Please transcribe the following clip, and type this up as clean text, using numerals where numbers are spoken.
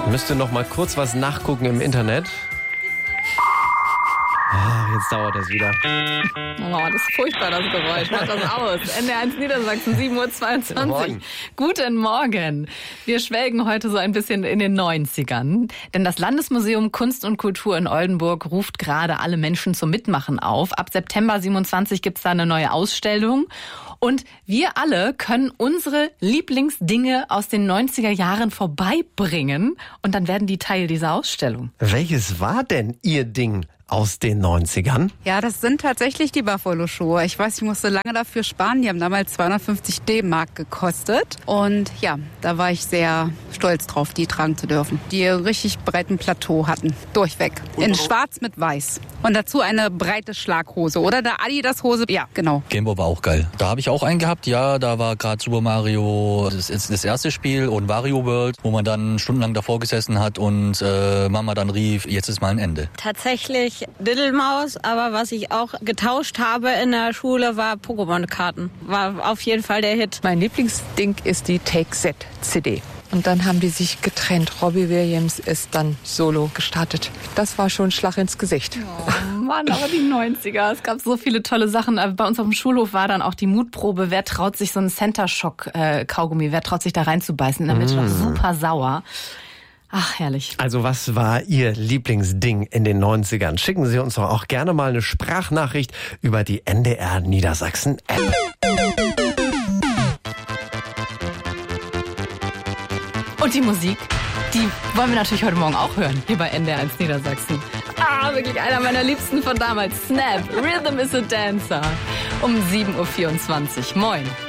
Müsste noch mal kurz was nachgucken im Internet. Jetzt dauert das wieder. Oh, das ist furchtbar, das Geräusch. Mach das aus. NDR1 Niedersachsen, 7:22 Uhr. Morgen. Guten Morgen. Wir schwelgen heute so ein bisschen in den 90ern. Denn das Landesmuseum Kunst und Kultur in Oldenburg ruft gerade alle Menschen zum Mitmachen auf. Ab September 27 gibt's da eine neue Ausstellung. Und wir alle können unsere Lieblingsdinge aus den 90er Jahren vorbeibringen. Und dann werden die Teil dieser Ausstellung. Welches war denn Ihr Ding aus den 90ern? Ja, das sind tatsächlich die Buffalo-Schuhe. Ich weiß, ich musste lange dafür sparen. Die haben damals 250 D-Mark gekostet. Und ja, da war ich sehr stolz drauf, die tragen zu dürfen. Die einen richtig breiten Plateau hatten. Durchweg. In schwarz mit weiß. Und dazu eine breite Schlaghose. Oder eine Adidas-Hose. Ja, genau. Gameboy war auch geil. Da habe ich auch einen gehabt. Ja, da war gerade Super Mario das erste Spiel und Wario World, wo man dann stundenlang davor gesessen hat und Mama dann rief, jetzt ist mal ein Ende. Tatsächlich Diddlemaus, aber was ich auch getauscht habe in der Schule, war Pokémon-Karten. War auf jeden Fall der Hit. Mein Lieblingsding ist die Take-Set-CD. Und dann haben die sich getrennt. Robbie Williams ist dann solo gestartet. Das war schon ein Schlag ins Gesicht. Oh Mann, aber die 90er. Es gab so viele tolle Sachen. Bei uns auf dem Schulhof war dann auch die Mutprobe. Wer traut sich so einen Center-Shock-Kaugummi? Wer traut sich da reinzubeißen? In der Mitte noch super sauer. Ach, herrlich. Also was war Ihr Lieblingsding in den 90ern? Schicken Sie uns doch auch gerne mal eine Sprachnachricht über die NDR Niedersachsen App. Und die Musik, die wollen wir natürlich heute Morgen auch hören, hier bei NDR1 Niedersachsen. Wirklich einer meiner Liebsten von damals. Snap, Rhythm is a Dancer. Um 7:24 Uhr. Moin.